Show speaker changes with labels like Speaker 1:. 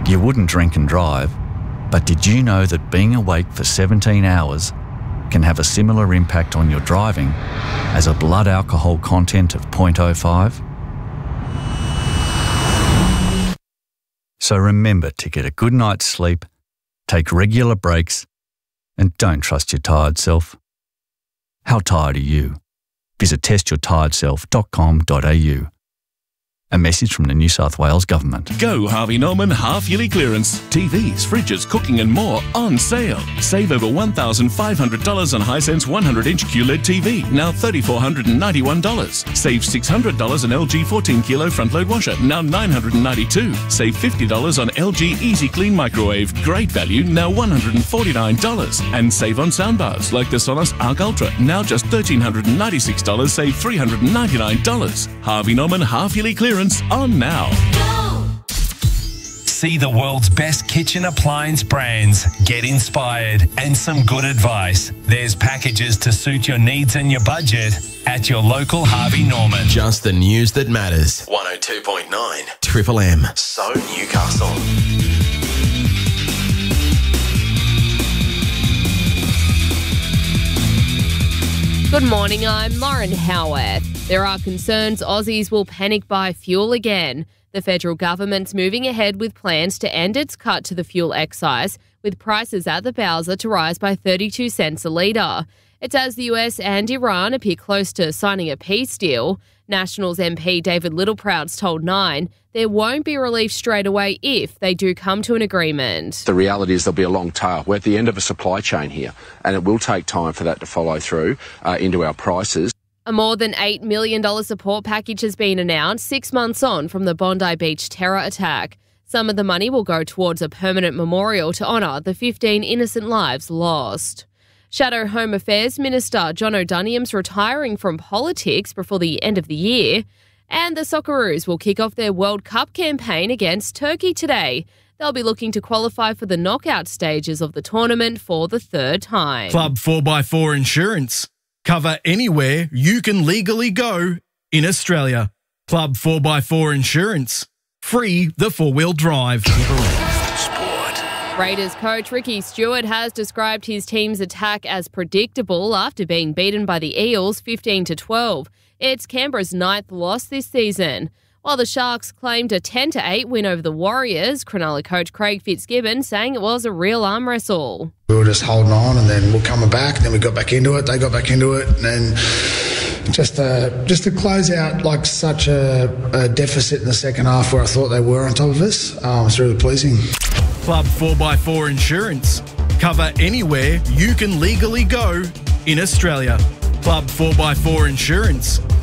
Speaker 1: You wouldn't drink and drive, but did you know that being awake for 17 hours can have a similar impact on your driving as a blood alcohol content of 0.05? So remember to get a good night's sleep, take regular breaks, and don't trust your tired self. How tired are you? Visit testyourtiredself.com.au. A message from the New South Wales Government.
Speaker 2: Go Harvey Norman half-yearly clearance. TVs, fridges, cooking and more on sale. Save over $1,500 on Hisense 100-inch QLED TV, now $3,491. Save $600 on LG 14-kilo front-load washer, now $992. Save $50 on LG Easy Clean microwave, great value, now $149. And save on soundbars like the Sonos Arc Ultra, now just $1,396, save $399. Harvey Norman half-yearly clearance on now.
Speaker 3: See the world's best kitchen appliance brands, get inspired, and some good advice. There's packages to suit your needs and your budget at your local Harvey Norman.
Speaker 4: Just the news that matters. 102.9 Triple M. So Newcastle.
Speaker 5: Good morning, I'm Lauren Howarth. There are concerns Aussies will panic buy fuel again. The federal government's moving ahead with plans to end its cut to the fuel excise, with prices at the bowser to rise by 32 cents a litre. It's as the US and Iran appear close to signing a peace deal. Nationals MP David Littleproud's told Nine there won't be relief straight away if they do come to an agreement.
Speaker 6: The reality is there'll be a long tail. We're at the end of a supply chain here, and it will take time for that to follow through into our prices.
Speaker 5: A more than $8 million support package has been announced 6 months on from the Bondi Beach terror attack. Some of the money will go towards a permanent memorial to honour the 15 innocent lives lost. Shadow Home Affairs Minister John O'Doniam's retiring from politics before the end of the year. And the Socceroos will kick off their World Cup campaign against Turkey today. They'll be looking to qualify for the knockout stages of the tournament for the third time.
Speaker 7: Club 4x4 Insurance. Cover anywhere you can legally go in Australia. Club 4x4 Insurance. Free the four-wheel drive.
Speaker 4: Sport.
Speaker 5: Raiders coach Ricky Stewart has described his team's attack as predictable after being beaten by the Eels 15-12. It's Canberra's 9th loss this season. While the Sharks claimed a 10-8 win over the Warriors, Cronulla coach Craig Fitzgibbon saying it was a real arm wrestle.
Speaker 8: We were just holding on, and then we're coming back, and then we got back into it, they got back into it, and then just to close out like such a deficit in the second half where I thought they were on top of us, it's really pleasing.
Speaker 7: Club 4x4 Insurance. Cover anywhere you can legally go in Australia. Club 4x4 Insurance.